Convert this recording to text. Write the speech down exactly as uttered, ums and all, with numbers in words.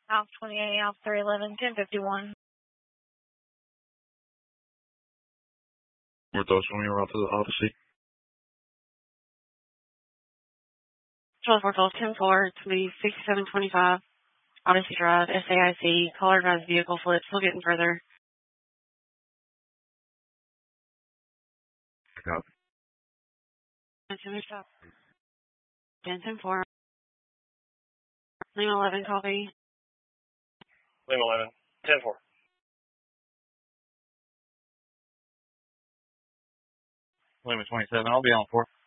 Alpha twenty-eight, Alpha three eleven, ten fifty-one. Northwest when you're off to the Odyssey. twelve four twelve, ten four, it's going to be sixty-seven twenty-five, Odyssey Drive, S A I C, caller drives vehicle flip, still getting further. Copy. ten ten four. Lima eleven, copy. Lima eleven, ten four. Lima twenty-seven, I'll be on four.